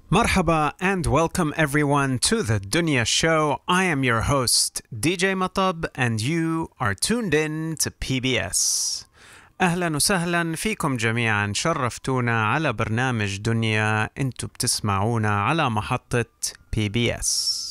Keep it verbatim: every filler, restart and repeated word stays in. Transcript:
Marhaba and welcome everyone to the Dunya Show. I am your host D J Matab and you are tuned in to P B S. أهلا وسهلا فيكم جميعا، شرفتونا على برنامج دنيا، انتو بتسمعونا على محطة بي بي إس.